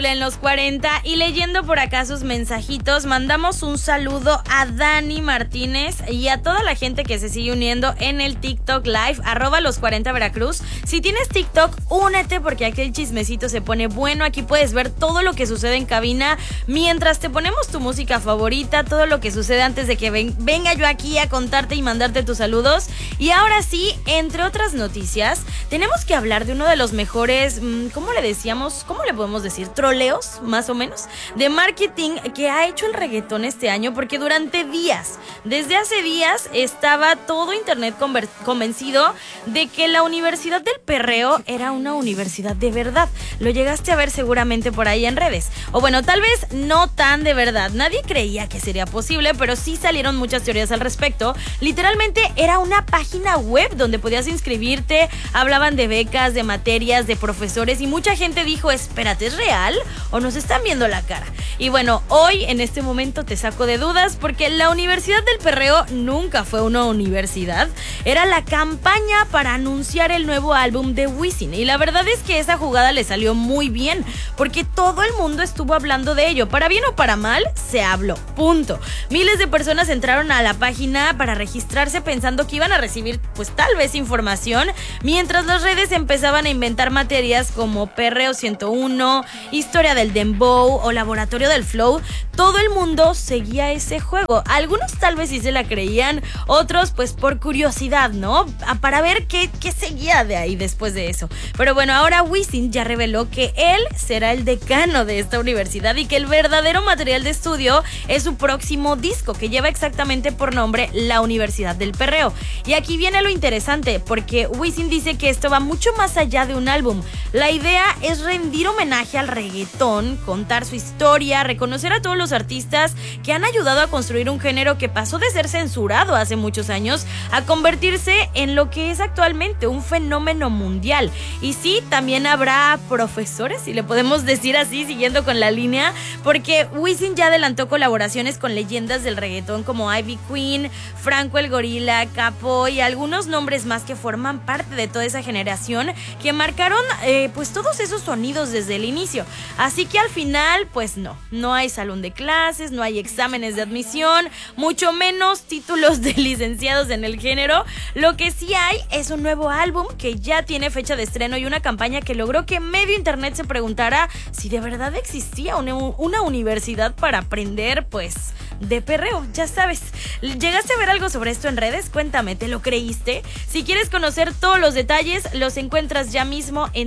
En los 40 y leyendo por acá sus mensajitos, mandamos un saludo a Dani Martínez y a toda la gente que se sigue uniendo en el TikTok Live, @los40 Veracruz. Si tienes TikTok, únete porque aquí el chismecito se pone bueno. Aquí puedes ver todo lo que sucede en cabina mientras te ponemos tu música favorita, todo lo que sucede antes de que venga yo aquí a contarte y mandarte tus saludos. Y ahora sí, entre otras noticias, tenemos que hablar de uno de los mejores, ¿cómo le decíamos? ¿Cómo le podemos decir? Troleos, más o menos, de marketing que ha hecho el reggaetón este año, porque durante días, desde hace días, estaba todo internet convencido de que la Universidad del Perreo era una universidad de verdad. Lo llegaste a ver seguramente por ahí en redes. O bueno, tal vez no tan de verdad. Nadie creía que sería posible, pero sí salieron muchas teorías al respecto. Literalmente era una página web donde podías inscribirte, hablaban de becas, de materias, de profesores y mucha gente dijo, espérate, ¿es real? ¿O nos están viendo la cara? Y bueno, hoy en este momento te saco de dudas porque la Universidad del Perreo nunca fue una universidad. Era la campaña para anunciar el nuevo álbum de Wisin. Y la verdad es que esa jugada le salió muy bien porque todo el mundo estuvo hablando de ello. Para bien o para mal, se habló. Punto. Miles de personas entraron a la página para registrarse pensando que iban a recibir pues tal vez información, mientras las redes empezaban a inventar materias como Perreo 101, Historia del Dembow o Laboratorio del Flow. Todo el mundo seguía ese juego. Algunos tal vez sí se la creían, otros pues por curiosidad, ¿no? Para ver qué seguía de ahí después de eso. Pero bueno, ahora Wisin ya reveló que él será el decano de esta universidad y que el verdadero material de estudio es su próximo disco, que lleva exactamente por nombre La Universidad del Perreo. Y aquí viene lo interesante, porque Wisin dice que esto va mucho más allá de un álbum. La idea es rendir homenaje al reggaetón, contar su historia, reconocer a todos los artistas que han ayudado a construir un género que pasó de ser censurado hace muchos años a convertirse en lo que es actualmente un fenómeno mundial. Y sí, también habrá profesores, si le podemos decir así, siguiendo con la línea, porque Wisin ya adelantó colaboraciones con leyendas del reggaetón como Ivy Queen, Franco el Gorila, Capo y algunos nombres más que forman parte de toda esa generación que marcaron pues todos esos sonidos desde el inicio. Así que al final pues no hay salón de clases, no hay exámenes de admisión, mucho menos títulos de licenciados en el género. Lo que sí hay es un nuevo álbum que ya tiene fecha de estreno y una campaña que logró que medio internet se preguntara si de verdad existía una universidad para aprender pues de perreo, ya sabes. ¿Llegaste a ver algo sobre esto en redes? Cuéntame, ¿te lo creíste? Si quieres conocer todos los detalles, los encuentras ya mismo en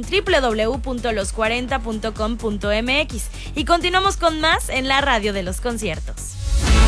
www.los40.com.mx. Y continuamos con más en la radio de los conciertos.